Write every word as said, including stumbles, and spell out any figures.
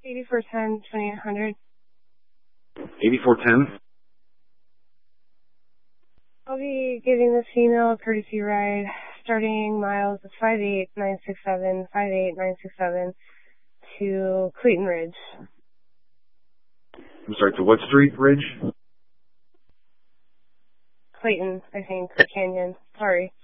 eighty-four ten, twenty-eight hundred. eighty-four ten? I'll be giving this female a courtesy ride, starting miles of five eight nine six seven, five eight nine six seven to Clayton Ridge. I'm sorry, to what street, Ridge? Clayton, I think, Canyon. Sorry.